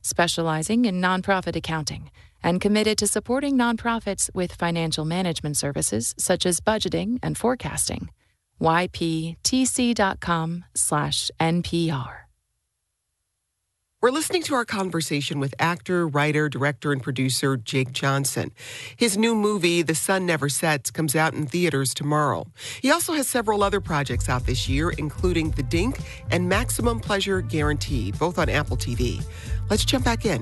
specializing in nonprofit accounting and committed to supporting nonprofits with financial management services such as budgeting and forecasting. yptc.com/NPR. We're listening to our conversation with actor, writer, director, and producer Jake Johnson. His new movie, The Sun Never Sets, comes out in theaters tomorrow. He also has several other projects out this year, including The Dink and Maximum Pleasure Guaranteed, both on Apple TV. Let's jump back in.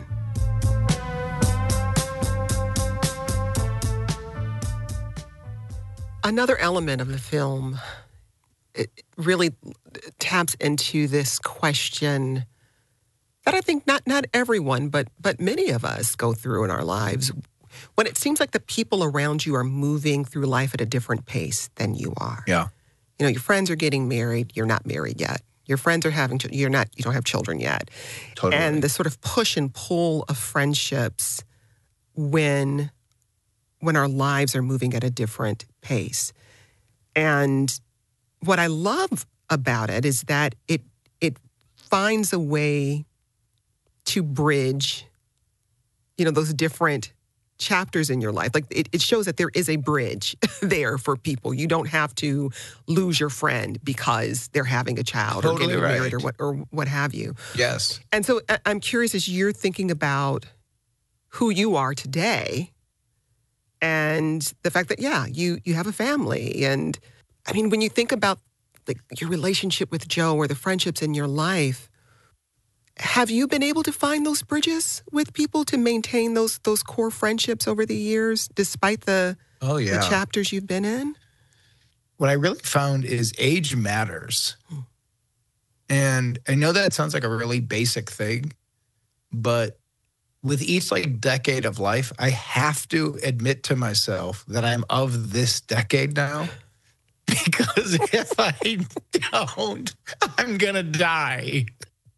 Another element of the film, it really taps into this question that I think not everyone, but many of us go through in our lives, when it seems like the people around you are moving through life at a different pace than you are. Yeah. You know, your friends are getting married, you're not married yet. Your friends are having, you don't have children yet. Totally. And the sort of push and pull of friendships when our lives are moving at a different pace. And what I love about it is that it finds a way to bridge, those different chapters in your life. Like it shows that there is a bridge there for people. You don't have to lose your friend because they're having a child or getting married or what have you. Yes. And so I'm curious, as you're thinking about who you are today and the fact that, you have a family. And I mean, when you think about your relationship with Joe or the friendships in your life, have you been able to find those bridges with people to maintain those core friendships over the years, despite the chapters you've been in? What I really found is age matters. And I know that sounds like a really basic thing, but with each decade of life, I have to admit to myself that I'm of this decade now. Because if I don't, I'm going to die.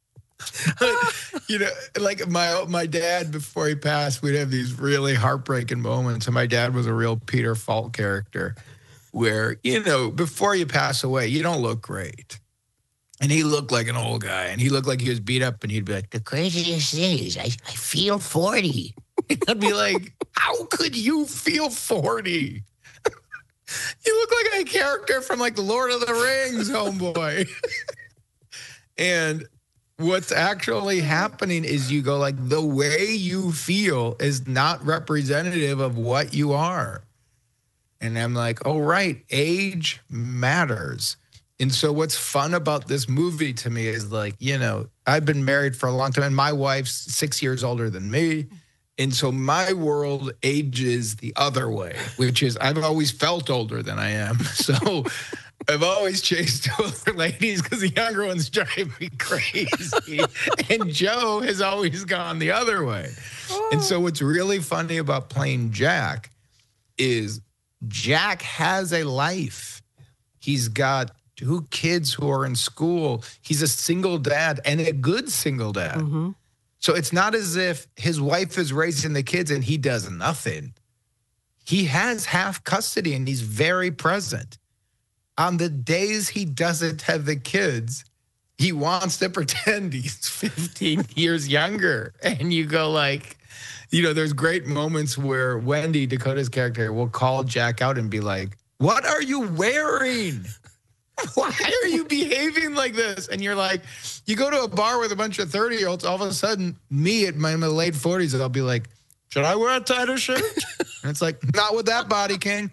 My dad, before he passed, we'd have these really heartbreaking moments. And my dad was a real Peter Falk character where, before you pass away, you don't look great. And he looked like an old guy, and he looked like he was beat up, and he'd be like, the craziest thing is I feel 40. And I'd be like, how could you feel 40? You look like a character from the Lord of the Rings, homeboy. And what's actually happening is you go the way you feel is not representative of what you are. And I'm like, oh, right, age matters. And so what's fun about this movie to me is I've been married for a long time and my wife's 6 years older than me. And so my world ages the other way, which is I've always felt older than I am. So I've always chased older ladies because the younger ones drive me crazy. And Joe has always gone the other way. And so what's really funny about playing Jack is Jack has a life. He's got 2 kids who are in school. He's a single dad and a good single dad. Mm-hmm. So it's not as if his wife is raising the kids and he does nothing. He has half custody and he's very present. On the days he doesn't have the kids, he wants to pretend he's 15 years younger. And you go there's great moments where Wendy, Dakota's character, will call Jack out and be like, what are you wearing? Why are you behaving like this? And you're like, you go to a bar with a bunch of 30-year-olds, all of a sudden, me at my late 40s, I'll be like, should I wear a tighter shirt? And it's like, not with that body, King.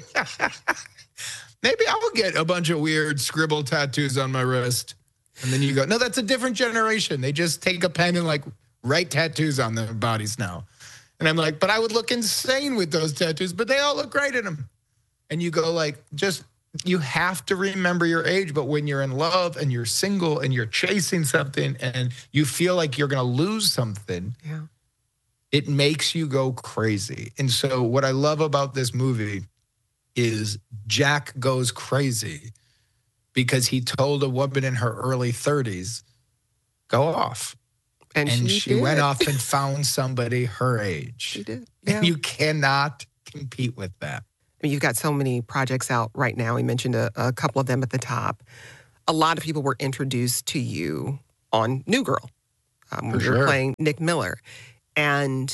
Maybe I'll get a bunch of weird scribble tattoos on my wrist. And then you go, no, that's a different generation. They just take a pen and write tattoos on their bodies now. And I'm like, but I would look insane with those tattoos, but they all look great in them. And you go you have to remember your age, but when you're in love and you're single and you're chasing something and you feel like you're going to lose something, it makes you go crazy. And so what I love about this movie is Jack goes crazy because he told a woman in her early 30s, go off. And she went off and found somebody her age. She did. Yeah. And you cannot compete with that. I mean, you've got so many projects out right now. We mentioned a couple of them at the top. A lot of people were introduced to you on New Girl. when we were playing Nick Miller. And,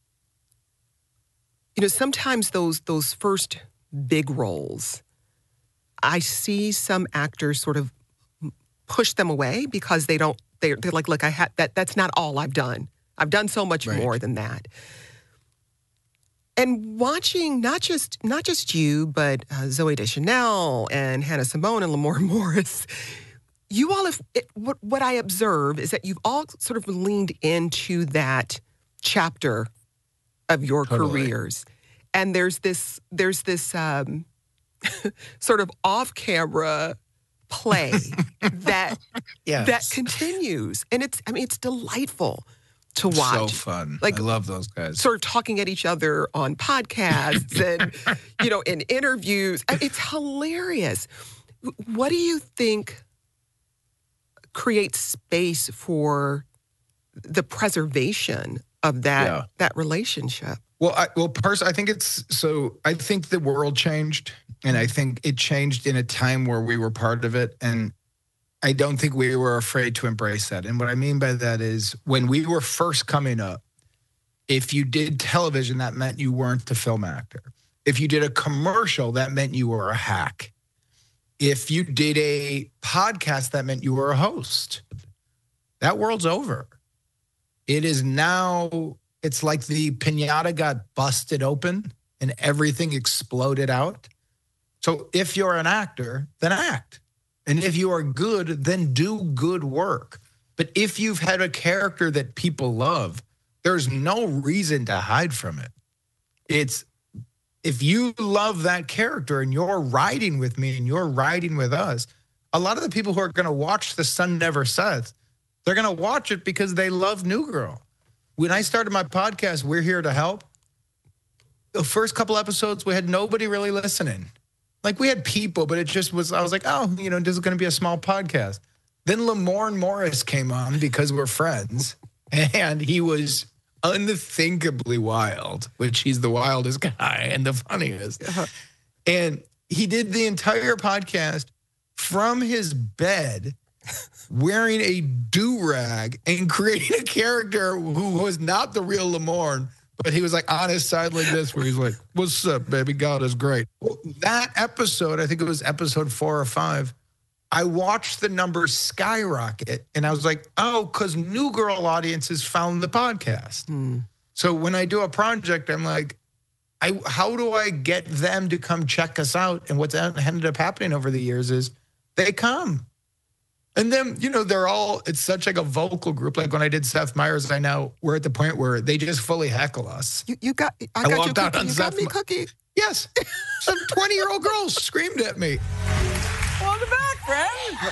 sometimes those first big roles, I see some actors sort of push them away because they're like, look, that's not all I've done. I've done so much more than that. And watching not just you, but Zooey Deschanel and Hannah Simone and Lamorne Morris, you all have, what I observe is that you've all sort of leaned into that chapter of your careers. And there's this sort of off-camera play that continues. And it's delightful to watch. So fun. Like, I love those guys. Sort of talking at each other on podcasts and, in interviews. It's hilarious. What do you think creates space for the preservation of that relationship? Well, I think I think the world changed, and I think it changed in a time where we were part of it, and I don't think we were afraid to embrace that. And what I mean by that is when we were first coming up, if you did television, that meant you weren't the film actor. If you did a commercial, that meant you were a hack. If you did a podcast, that meant you were a host. That world's over. It is now, it's like the piñata got busted open and everything exploded out. So if you're an actor, then act. And if you are good, then do good work. But if you've had a character that people love, there's no reason to hide from it. If you love that character and you're riding with me and you're riding with us, a lot of the people who are going to watch The Sun Never Sets, they're going to watch it because they love New Girl. When I started my podcast, We're Here to Help, the first couple episodes, we had nobody really listening. Like, we had people, but it just was, I was like, oh, this is going to be a small podcast. Then Lamorne Morris came on because we're friends, and he was unthinkably wild, which he's the wildest guy and the funniest. And he did the entire podcast from his bed wearing a do-rag and creating a character who was not the real Lamorne, but he was like on his side like this, where he's like, what's up, baby? God is great. Well, that episode, I think it was episode 4 or 5, I watched the numbers skyrocket, and I was like, oh, because New Girl audiences found the podcast. So when I do a project, I'm like, how do I get them to come check us out? And what's ended up happening over the years is they come. And then, they're all, it's such like a vocal group. Like when I did Seth Meyers, we're at the point where they just fully heckle us. I got you got me cookie. Yes. Some 20-year-old girls screamed at me. Welcome back, friend.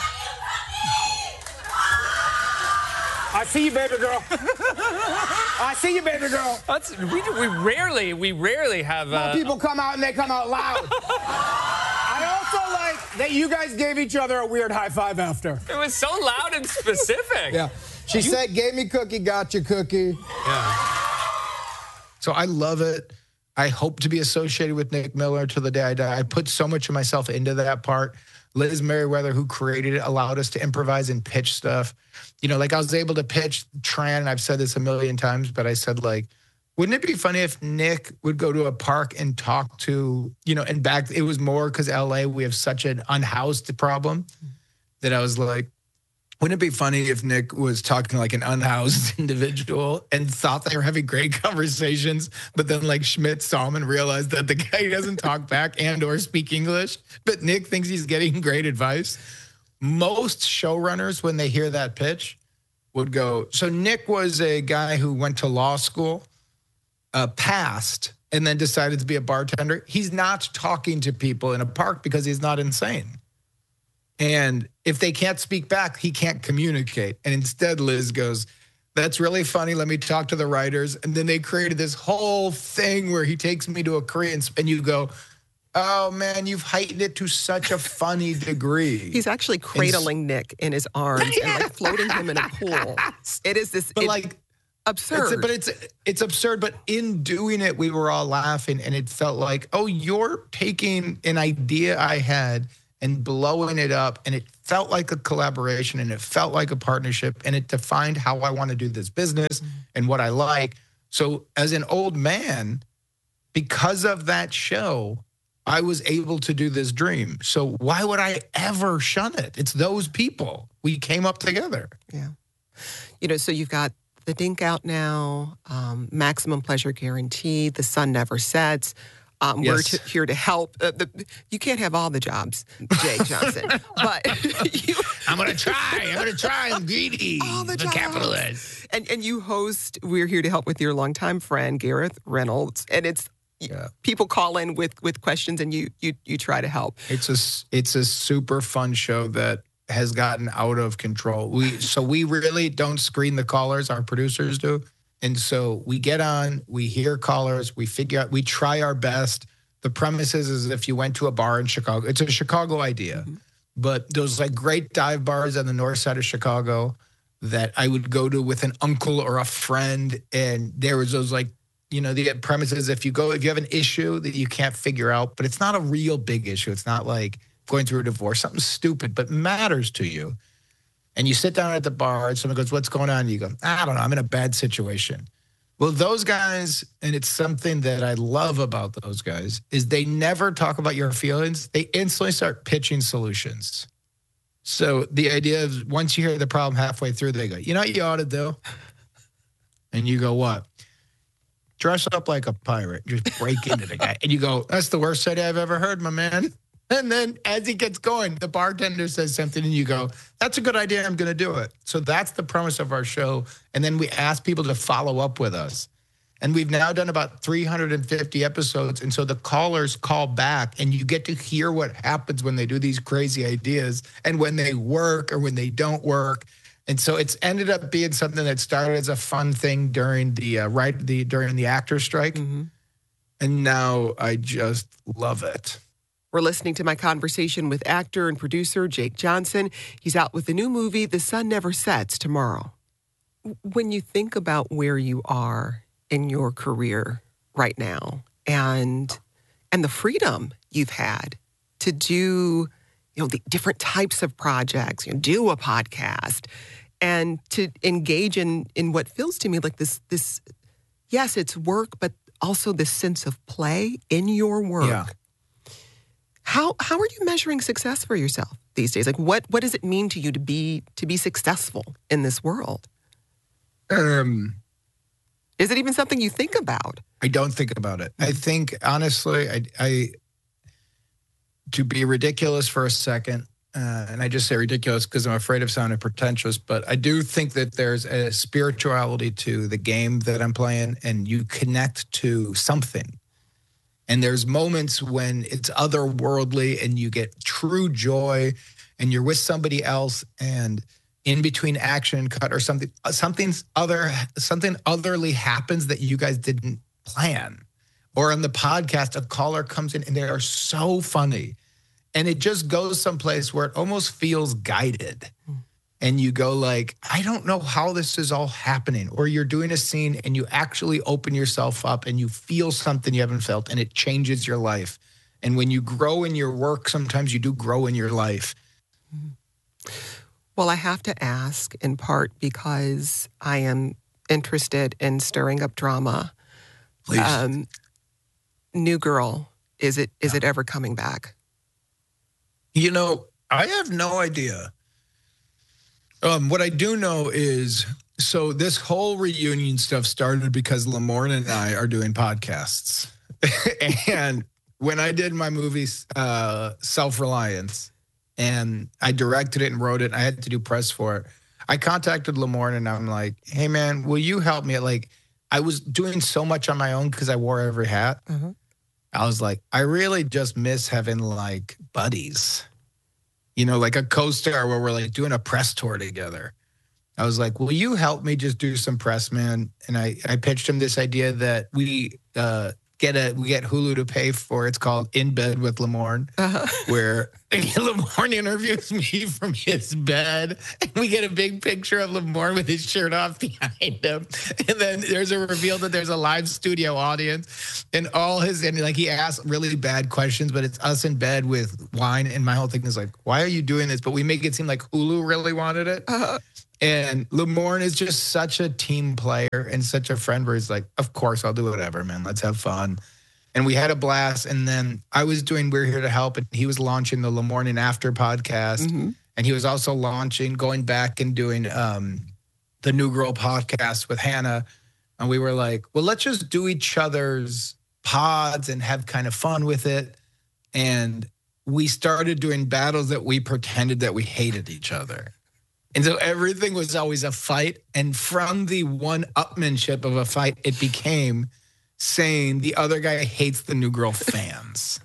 I see you, baby girl. I see you, baby girl. We rarely have. People come out and they come out loud. I also like that you guys gave each other a weird high five after. It was so loud and specific. Yeah. She said, gave me cookie, got you cookie. Yeah. So I love it. I hope to be associated with Nick Miller till the day I die. I put so much of myself into that part. Liz Merriweather, who created it, allowed us to improvise and pitch stuff. Like I was able to pitch Tran, and I've said this a million times, but I said, like, wouldn't it be funny if Nick would go to a park and talk to, and back, it was more because LA, we have such an unhoused problem that I was like, wouldn't it be funny if Nick was talking like an unhoused individual and thought they were having great conversations, but then like Schmidt saw him and realized that the guy doesn't talk back and or speak English, but Nick thinks he's getting great advice? Most showrunners, when they hear that pitch, would go, so Nick was a guy who went to law school, passed, and then decided to be a bartender. He's not talking to people in a park because he's not insane. And if they can't speak back, he can't communicate. And instead, Liz goes, that's really funny. Let me talk to the writers. And then they created this whole thing where he takes me to a Korean, and you go, oh, man, you've heightened it to such a funny degree. He's actually cradling Nick in his arms and like floating him in a pool. It is this absurd. It's absurd. But in doing it, we were all laughing, and it felt like, oh, you're taking an idea I had and blowing it up. And it felt like a collaboration and it felt like a partnership and it defined how I want to do this business and what I like. So as an old man, because of that show, I was able to do this dream. So why would I ever shun it? It's those people. We came up together. Yeah. So you've got The Dink out now, Maximum Pleasure Guaranteed, The Sun Never Sets. We're here to help. You can't have all the jobs, Jake Johnson. But I'm going to try. I'm greedy. All the I'm a jobs. capitalist. And you host We're Here to Help with your longtime friend, Gareth Reynolds. And it's people call in with questions and you try to help. It's a super fun show that has gotten out of control. We really don't screen the callers, our producers do. And so we get on, we hear callers, we figure out, we try our best. The premise is if you went to a bar in Chicago, it's a Chicago idea, but those like great dive bars on the north side of Chicago that I would go to with an uncle or a friend. And there was those like, the premises, if you have an issue that you can't figure out, but it's not a real big issue. It's not like going through a divorce, something stupid, but matters to you. And you sit down at the bar and someone goes, what's going on? And you go, I don't know. I'm in a bad situation. Well, those guys, and it's something that I love about those guys, is they never talk about your feelings. They instantly start pitching solutions. So the idea is once you hear the problem halfway through, they go, you know what you ought to do? And you go, what? Dress up like a pirate. Just break into the guy. And you go, that's the worst idea I've ever heard, my man. And then as he gets going, the bartender says something and you go, that's a good idea. I'm going to do it. So that's the premise of our show. And then we ask people to follow up with us. And we've now done about 350 episodes. And so the callers call back and you get to hear what happens when they do these crazy ideas and when they work or when they don't work. And so it's ended up being something that started as a fun thing during the actor strike. And now I just love it. We're listening to my conversation with actor and producer Jake Johnson. He's out with the new movie, The Sun Never Sets, tomorrow. When you think about where you are in your career right now and the freedom you've had to do, the different types of projects, do a podcast and to engage in what feels to me like this, yes, it's work, but also this sense of play in your work. Yeah. How are you measuring success for yourself these days? Like what does it mean to you to be successful in this world? Is it even something you think about? I don't think about it. I think honestly, I to be ridiculous for a second, and I just say ridiculous because I'm afraid of sounding pretentious, but I do think that there's a spirituality to the game that I'm playing, and you connect to something. And there's moments when it's otherworldly and you get true joy and you're with somebody else and in between action and cut or something otherly happens that you guys didn't plan. Or on the podcast, a caller comes in and they are so funny. And it just goes someplace where it almost feels guided. And you go like, I don't know how this is all happening. Or you're doing a scene and you actually open yourself up and you feel something you haven't felt and it changes your life. And when you grow in your work, sometimes you do grow in your life. Well, I have to ask in part because I am interested in stirring up drama. Please. New Girl, is it ever coming back? I have no idea. What I do know is, so this whole reunion stuff started because Lamorne and I are doing podcasts. And when I did my movie, Self-Reliance, and I directed it and wrote it, and I had to do press for it, I contacted Lamorne and I'm like, hey man, will you help me? Like, I was doing so much on my own because I wore every hat. I was like, I really just miss having like buddies. Like a co-star where we're like doing a press tour together. I was like, will you help me just do some press, man? And I pitched him this idea that we get Hulu to pay for. It's called In Bed with Lamorne, where Lamorne interviews me from his bed, and we get a big picture of Lamorne with his shirt off behind him, and then there's a reveal that there's a live studio audience, and he asks really bad questions, but it's us in bed with wine, and my whole thing is like, why are you doing this? But we make it seem like Hulu really wanted it. And Lamorne is just such a team player and such a friend where he's like, of course, I'll do whatever, man. Let's have fun. And we had a blast. And then I was doing We're Here to Help, and he was launching the Lamorne and After podcast. And he was also going back and doing the New Girl podcast with Hannah. And we were like, well, let's just do each other's pods and have kind of fun with it. And we started doing battles that we pretended that we hated each other. And so everything was always a fight. And from the one-upmanship of a fight, it became saying the other guy hates the New Girl fans.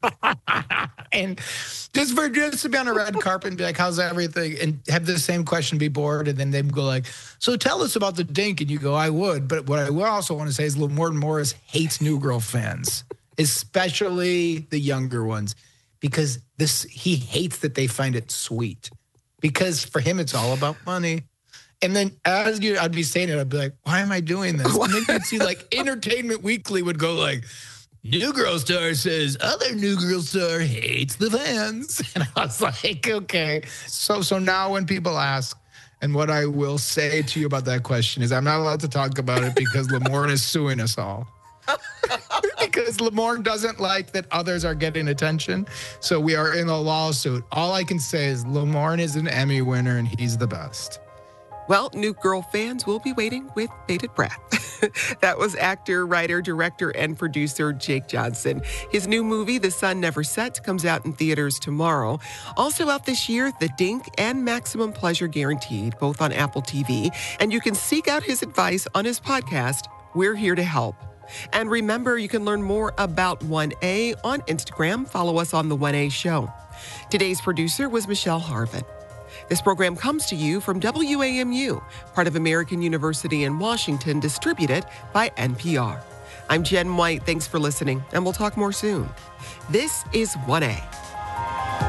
And just to be on a red carpet and be like, how's everything? And have the same question be bored. And then they go like, so tell us about the dink. And you go, I would. But what I would also want to say is Lamorne Morris hates New Girl fans, especially the younger ones, because he hates that they find it sweet. Because for him, it's all about money. And then I'd be saying it, I'd be like, why am I doing this? And then you'd see like Entertainment Weekly would go like, New Girl Star says other New Girl Star hates the fans. And I was like, okay. So now when people ask, and what I will say to you about that question is I'm not allowed to talk about it because Lamorne is suing us all. Because Lamorne doesn't like that others are getting attention. So we are in a lawsuit. All I can say is Lamorne is an Emmy winner and he's the best. Well, New Girl fans will be waiting with bated breath. That was actor, writer, director, and producer Jake Johnson. His new movie, The Sun Never Sets, comes out in theaters tomorrow. Also out this year, The Dink and Maximum Pleasure Guaranteed, both on Apple TV. And you can seek out his advice on his podcast, We're Here to Help. And remember, you can learn more about 1A on Instagram. Follow us on The 1A Show. Today's producer was Michelle Harvin. This program comes to you from WAMU, part of American University in Washington, distributed by NPR. I'm Jen White. Thanks for listening, and we'll talk more soon. This is 1A.